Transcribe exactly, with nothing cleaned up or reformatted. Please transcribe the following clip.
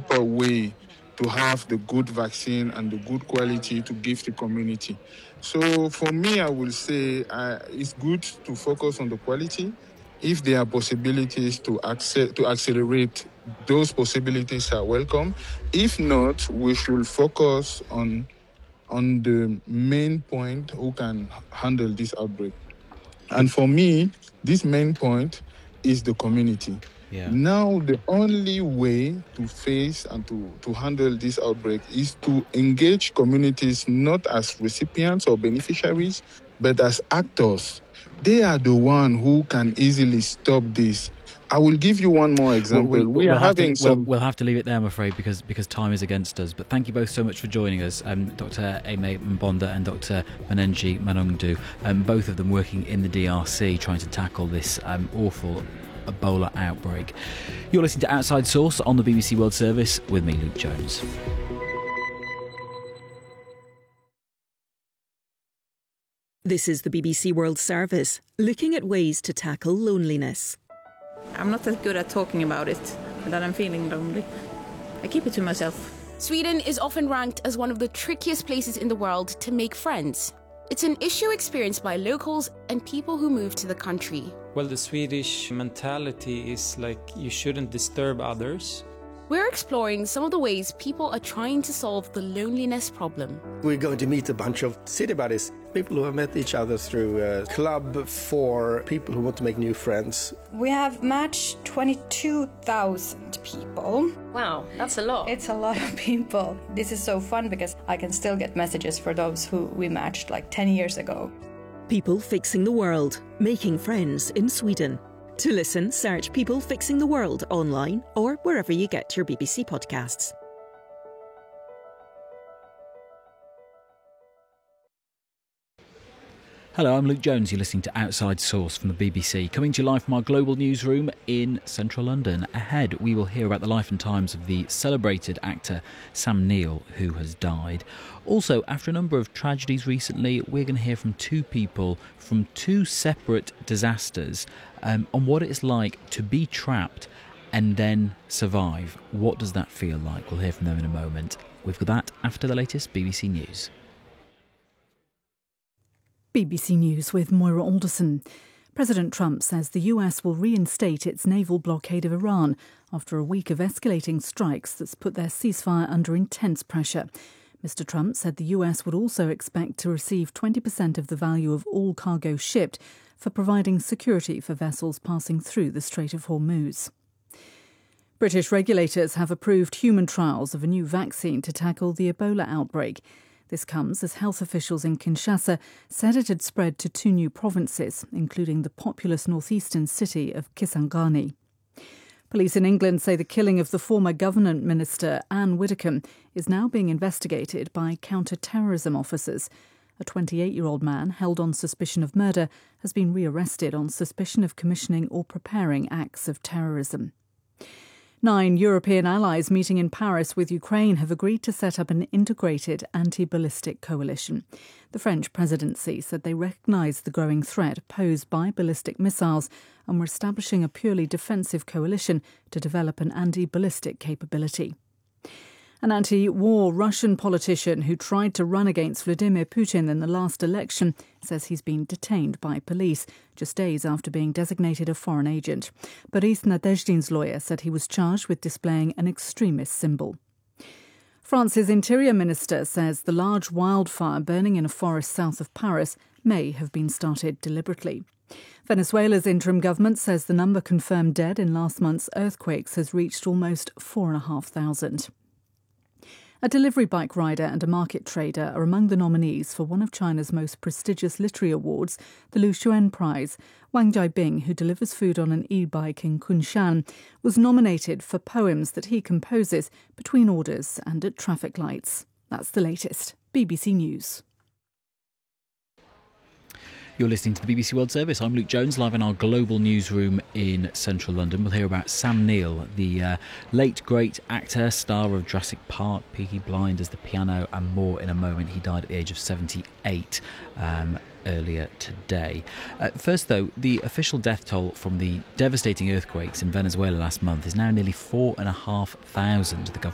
cheaper way to have the good vaccine and the good quality to give the community. So for me, I will say uh, it's good to focus on the quality. If there are possibilities to accel- to accelerate, those possibilities are welcome. If not, we should focus on on the main point who can handle this outbreak. And for me, this main point is the community. Yeah. Now, the only way to face and to, to handle this outbreak is to engage communities not as recipients or beneficiaries, but as actors. They are the one who can easily stop this. I will give you one more example. Well, we, we we'll are have having to, some... We'll, we'll have to leave it there, I'm afraid, because because time is against us. But thank you both so much for joining us, um, Doctor Aimé Mbonda and Doctor Manenji Manungdu, um, both of them working in the D R C trying to tackle this um, awful Ebola outbreak. You're listening to Outside Source on the B B C World Service with me, Luke Jones. This is the B B C World Service, looking at ways to tackle loneliness. I'm not that good at talking about it, that I'm feeling lonely. I keep it to myself. Sweden is often ranked as one of the trickiest places in the world to make friends. It's an issue experienced by locals and people who move to the country. Well, the Swedish mentality is like you shouldn't disturb others. We're exploring some of the ways people are trying to solve the loneliness problem. We're going to meet a bunch of city buddies, people who have met each other through a club for people who want to make new friends. We have matched twenty-two thousand people. Wow, that's a lot. It's a lot of people. This is so fun because I can still get messages for those who we matched like ten years ago. People Fixing the World, making friends in Sweden. To listen, search People Fixing the World online or wherever you get your B B C podcasts. Hello, I'm Luke Jones. You're listening to Outside Source from the B B C, coming to you live from our global newsroom in central London. Ahead, we will hear about the life and times of the celebrated actor Sam Neill, who has died. Also, after a number of tragedies recently, we're going to hear from two people from two separate disasters um, on what it's like to be trapped and then survive. What does that feel like? We'll hear from them in a moment. We've got that after the latest B B C News. B B C News with Moira Alderson. President Trump says the U S will reinstate its naval blockade of Iran after a week of escalating strikes that's put their ceasefire under intense pressure. Mister Trump said the U S would also expect to receive twenty percent of the value of all cargo shipped for providing security for vessels passing through the Strait of Hormuz. British regulators have approved human trials of a new vaccine to tackle the Ebola outbreak. This comes as health officials in Kinshasa said it had spread to two new provinces, including the populous northeastern city of Kisangani. Police in England say the killing of the former government minister Anne Widdecombe is now being investigated by counter-terrorism officers. A twenty-eight-year-old man held on suspicion of murder has been rearrested on suspicion of commissioning or preparing acts of terrorism. Nine European allies meeting in Paris with Ukraine have agreed to set up an integrated anti-ballistic coalition. The French presidency said they recognise the growing threat posed by ballistic missiles and were establishing a purely defensive coalition to develop an anti-ballistic capability. An anti-war Russian politician who tried to run against Vladimir Putin in the last election says he's been detained by police just days after being designated a foreign agent. Boris Nadezdin's lawyer said he was charged with displaying an extremist symbol. France's interior minister says the large wildfire burning in a forest south of Paris may have been started deliberately. Venezuela's interim government says the number confirmed dead in last month's earthquakes has reached almost four and a half thousand. A delivery bike rider and a market trader are among the nominees for one of China's most prestigious literary awards, the Lu Xun Prize. Wang Jiabing, who delivers food on an e-bike in Kunshan, was nominated for poems that he composes between orders and at traffic lights. That's the latest. B B C News. You're listening to the B B C World Service. I'm Luke Jones, live in our global newsroom in central London. We'll hear about Sam Neill, the uh, late great actor, star of Jurassic Park, Peaky Blinders, The Piano and more in a moment. He died at the age of seventy-eight um, earlier today. Uh, first, though, the official death toll from the devastating earthquakes in Venezuela last month is now nearly four and a half thousand. The government